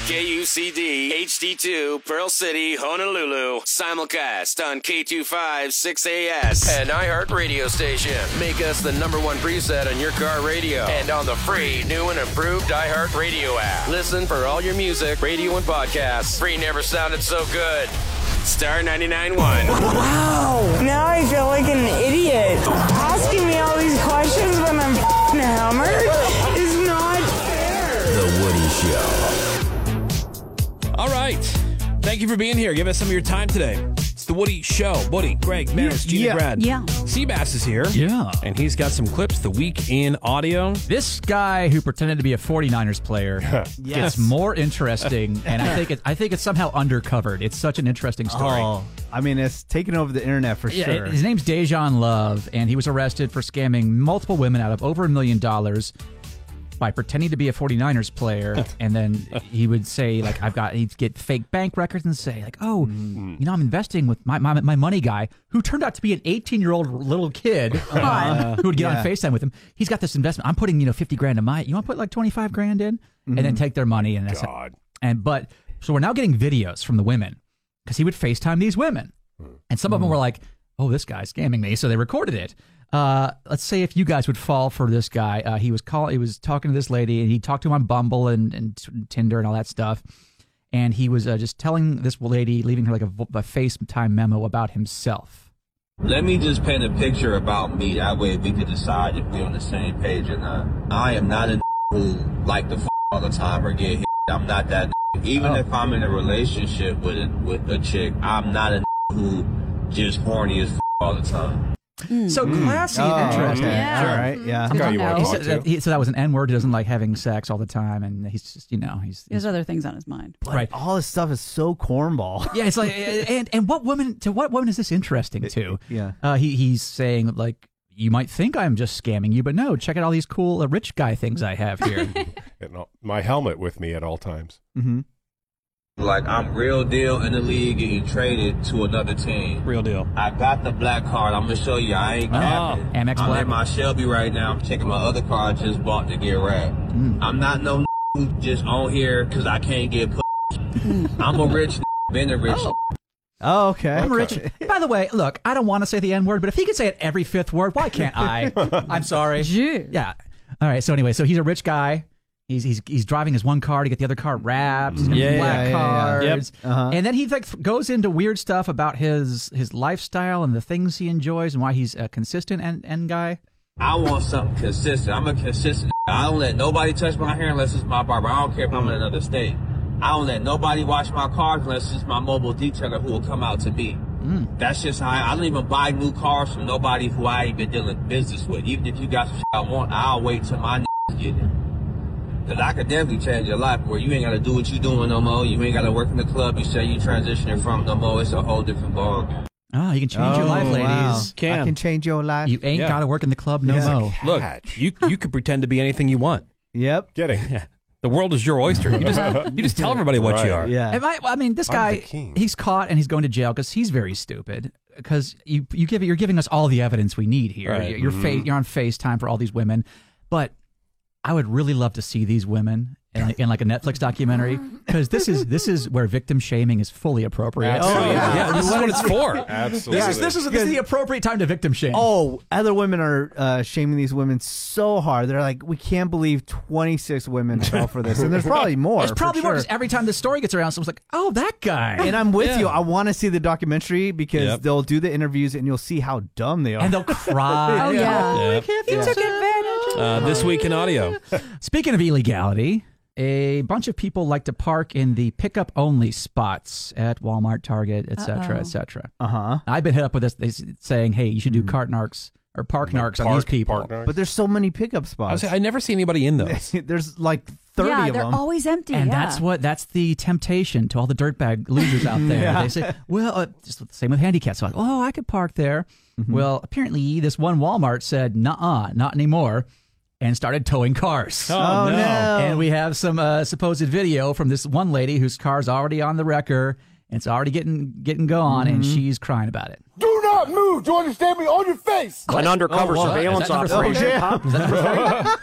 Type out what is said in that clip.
KUCD HD2 Pearl City, Honolulu. Simulcast on K25 6AS and iHeart Radio Station. Make us the #1 preset on your car radio and on the free new and improved iHeart Radio app. Listen for all your music, radio, and podcasts. Free never sounded so good. Star 99.1. Wow. Now I feel like an idiot. Asking me all these questions when I'm hammered is not fair. The Woody Show. All right. Thank you for being here. Give us some of your time today. It's the Woody Show. Woody, Greg, Maris, Gina, Brad. Yeah. Seabass is here. Yeah. And he's got some clips, the week in audio. This guy who pretended to be a 49ers player gets more interesting, and I think it's somehow undercovered. It's such an interesting story. Oh, I mean, it's taken over the internet for sure. His name's Dejan Love, and he was arrested for scamming multiple women out of over $1 million by pretending to be a 49ers player, and then he would say, like, he'd get fake bank records and say, like, oh, I'm investing with my money guy, who turned out to be an 18-year-old little kid who would get on FaceTime with him. He's got this investment. I'm putting, $50,000 in you want to put like 25 grand in? And then take their money. And that's so we're now getting videos from the women, because he would FaceTime these women. And some of them were like, oh, this guy's scamming me. So they recorded it. Let's say if you guys would fall for this guy. He was talking to this lady, and he talked to him on Bumble and Tinder and all that stuff. And he was just telling this lady, leaving her like a FaceTime memo about himself. Let me just paint a picture about me. That way we could decide if we're on the same page or not. I am not a who like to all the time or get hit. I'm not that. Even if I'm in a relationship with a chick, I'm not a who just horny as all the time. So classy and interesting. Okay. Yeah. All right. Yeah. So that was an N-word. He doesn't like having sex all the time, and he's just, he's There's other things on his mind. right. All this stuff is so cornball. Yeah, it's like, and what woman is this interesting to? Yeah. He's saying, like, you might think I'm just scamming you, but no, check out all these cool rich guy things I have here. And my helmet with me at all times. Mm-hmm. Like, I'm real deal in the league getting traded to another team. Real deal. I got the black card. I'm going to show you. I ain't capping. Amex I'm Black. in my Shelby right now. I'm checking my other car I just bought to get wrapped. I'm not no who just on here because I can't get put. I'm a rich been a rich. Oh, okay. I'm rich. By the way, look, I don't want to say the N-word, but if he could say it every fifth word, why can't I? I'm sorry. Yeah. All right. So anyway, he's a rich guy. He's driving his one car to get the other car wrapped. He's got black cards. Yep. And then he goes into weird stuff about his lifestyle and the things he enjoys and why he's a consistent end guy. I want something consistent. I'm a consistent. I don't let nobody touch my hair unless it's my barber. I don't care if I'm in another state. I don't let nobody wash my cars unless it's my mobile detailer who will come out to me. That's just how I don't even buy new cars from nobody who I ain't been dealing business with. Even if you got some shit I want, I'll wait till my get it. Because I could definitely change your life where you ain't got to do what you doing no more. You ain't got to work in the club you say you transitioning from no more. It's a whole different ballgame. Oh, you can change your life, ladies. Wow. Can. I can change your life. You ain't got to work in the club no more. Look, you could pretend to be anything you want. Yep. Kidding. The world is your oyster. You just tell everybody what you are. Yeah. I mean, this guy, he's caught and he's going to jail because he's very stupid. Because you're giving us all the evidence we need here. Right. You're on FaceTime for all these women, but I would really love to see these women in like a Netflix documentary, because this is where victim shaming is fully appropriate. Absolutely. Yeah, this is what it's for. Absolutely. This is the appropriate time to victim shame. Oh, other women are shaming these women so hard. They're like, we can't believe 26 women fell for this. And there's probably more. There's probably more, sure. because every time the story gets around, someone's like, oh, that guy. And I'm with you. I want to see the documentary because they'll do the interviews and you'll see how dumb they are. And they'll cry. Oh, yeah. He took advantage. This week in audio. Speaking of illegality, a bunch of people like to park in the pickup-only spots at Walmart, Target, etc., etc. I've been hit up with this saying, hey, you should do cart narcs or park narcs on these people. But there's so many pickup spots. I never see anybody in those. There's like 30 of them. Yeah, they're always empty. And that's the temptation to all the dirtbag losers out there. They say, well, just the same with handicaps. So, oh, I could park there. Well, apparently this one Walmart said, nuh-uh, not anymore, and started towing cars. Oh, no. And we have some supposed video from this one lady whose car's already on the wrecker, and it's already getting going, and she's crying about it. Do not move! Do you understand me? On your face! An undercover surveillance operation.